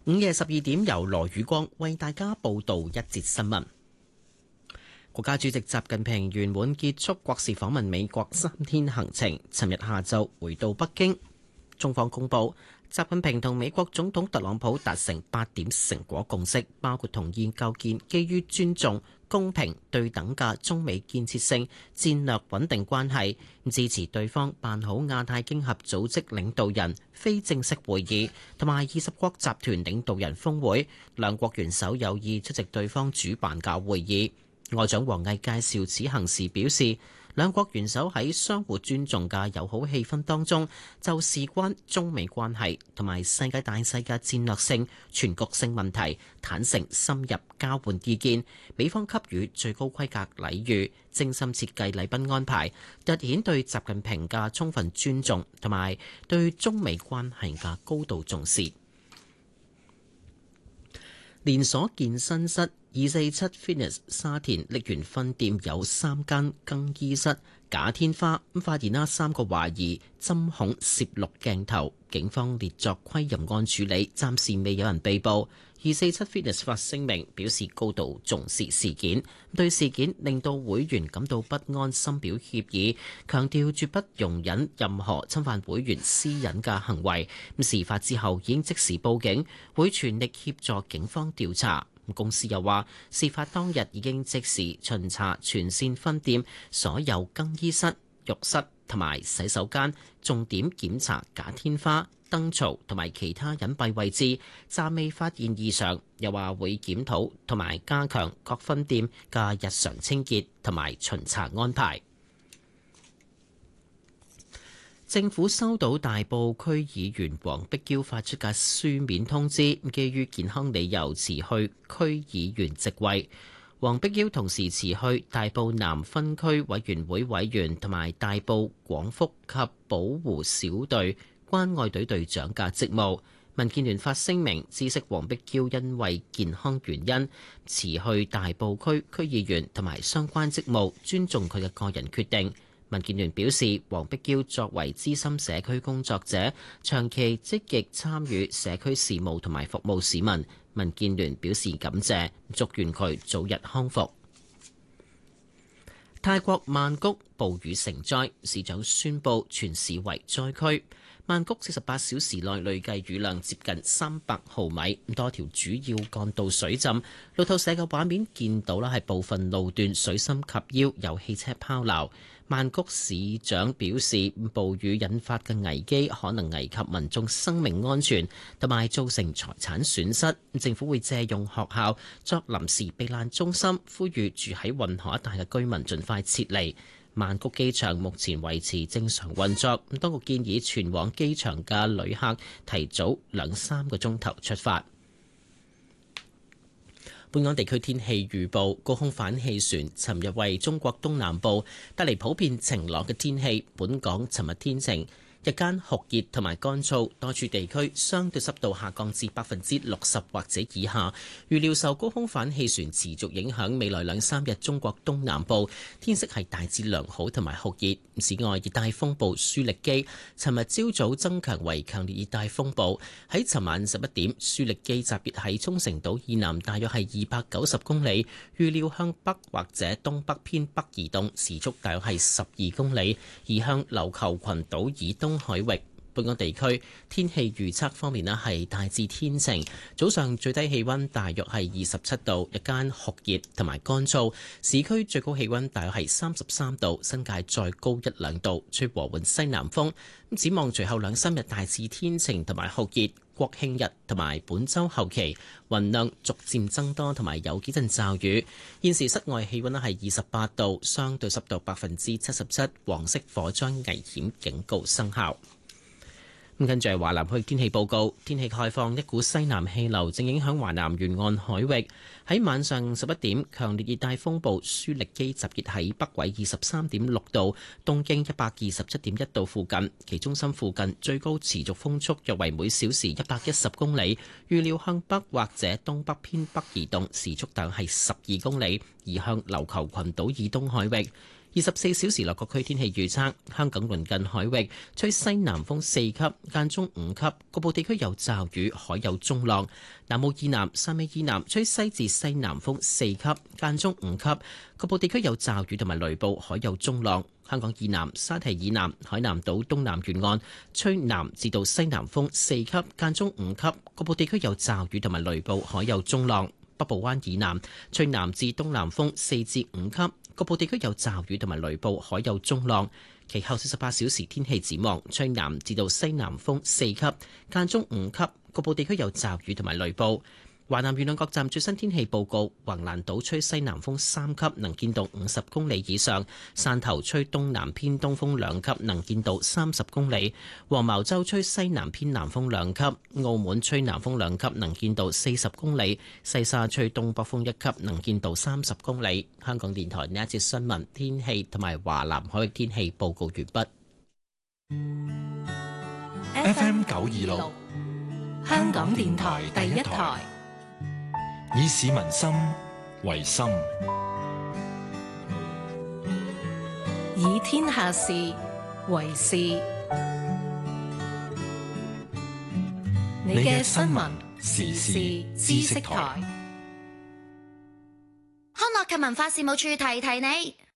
午夜12點，由羅宇光為大家報道一節新聞。國家主席習近平圓滿結束國事訪問美國3天行程，尋日下晝回到北京。中方公佈，習近平同美國總統特朗普達成8點成果共識，包括同意構建基於尊重、公平、對等嘅中美建設性戰略穩定關係，支持對方辦好亞太經合組織領導人非正式會議同埋20國集團領導人峰會。兩國元首有意出席對方主辦嘅會議。外長王毅介紹此行時表示，兩國元首喺相互尊重嘅友好氣氛當中，就事關中美關係同埋世界大勢嘅戰略性、全局性問題坦誠深入交換意見，美方給予最高規格禮遇，精心設計禮賓安排，凸顯對習近平嘅充分尊重同埋對中美關係嘅高度重視。連鎖健身室247 Fitness 沙田瀝源分店有3間更衣室假天花，發現3個懷疑針孔攝錄鏡頭，警方列作窺淫案處理，暫時未有人被捕。247 Fitness 發聲明表示高度重視事件，對事件令到會員感到不安深表歉意，強調絕不容忍任何侵犯會員私隱嘅行為。事發之後已經即時報警，會全力協助警方調查。公司又話，事發當日已經即時巡查全線分店所有更衣室、浴室同埋洗手間，重點檢查假天花、燈槽同埋其他隱蔽位置，暫未發現異常。又話會檢討同埋加強各分店嘅日常清潔同埋巡查安排。政府收到大埔區議員黃碧嬌發出嘅書面通知，基於健康理由辭去區議員職位。黃碧嬌同時辭去大埔南分區委員會委員同埋大埔廣福及保護小隊關愛隊隊長嘅職務。民建聯發聲明知悉黃碧嬌因為健康原因辭去大埔區區議員同埋相關職務，尊重佢嘅個人決定。民建聯表示，黃碧嬌作為資深社區工作者，長期積極參與社區事務同埋服務市民。民建聯表示感謝，祝願佢早日康復。泰國曼谷暴雨成災，市長宣布全市為災區。曼谷48小時內累計雨量接近300毫米，多條主要幹道水浸。路透社嘅畫面見到係部分路段水深及腰，有汽車拋錨。曼谷市長表示，暴雨引發嘅危機可能危及民眾生命安全，同埋造成財產損失。政府會借用學校作臨時避難中心，呼籲住喺運河一帶嘅居民盡快撤離。曼谷機場目前維持正常運作，當局建議前往機場嘅旅客提早2-3個鐘頭出發。本港地區天氣預報，高空反氣旋尋日為中國東南部帶嚟普遍晴朗嘅天氣。本港尋日天晴，日間酷熱同埋乾燥，多處地區相對濕度下降至60%或者以下。預料受高空反氣旋持續影響，未來2-3日中國東南部天色係大致良好同埋酷熱。此外，熱帶風暴舒力基尋日朝早增強為強烈熱帶風暴，喺尋晚11點，舒力基集結喺沖繩島以南大約係290公里，預料向北或者東北偏北移動，時速大約係12公里，移向琉球群島以東海域。本港地區天氣預測方面係大致天晴，早上最低氣溫大約係27度，日間酷熱同埋乾燥，市區最高氣溫大約係33度，新界再高1-2度，吹和緩西南風。展望隨後2-3日大致天晴同埋酷熱，國慶日同埋本週後期雲量逐漸增多，同埋有幾陣驟雨。現時室外氣溫係28度，相對濕度77%，黃色火災危險警告生效。跟住係華南區天氣報告，天氣概況，一股西南氣流正影響華南沿岸海域。喺晚上11點，強烈熱帶風暴舒力基集結喺北緯23.6度、東經127.1度附近，其中心附近最高持續風速約為每小時110公里，預料向北或者東北偏北移動，時速大約係12公里，移向琉球群島以東海域。 24小時內各區天氣預測：香港鄰近海域吹西南風4級，間中5級，局部地區有驟雨，海有中浪。南澳以南、汕尾以南吹西至西南風4級，間中5級，局部地區有驟雨同埋雷暴，海有中浪。香港以南、沙堤以南、海南島東南沿岸吹南至到西南風4級，間中5級，局部地區有驟雨同埋雷暴，海有中浪。北部灣以南吹南至東南風4至5級，局部地區有驟雨同埋雷暴，海有中浪。其後48小時天氣展望，吹南至到西南風4級，間中5級，局部地區有驟雨同埋雷暴。華南沿岸各站最新天氣報告：橫瀾島吹西南風3級，能見度50公里以上；汕頭吹東南偏東風2級，能見度30公里；黃茅洲吹西南偏南風2級；澳門吹南風2級，能見度40公里；西沙吹東北風1級，能見度30公里。香港電台呢一節新聞天氣同埋華南海域天氣報告完畢。 FM 926，香港電台第一台。以市民心為心， 以天下事為事。你嘅新聞時事知識台。 康樂及文化事務處提提你，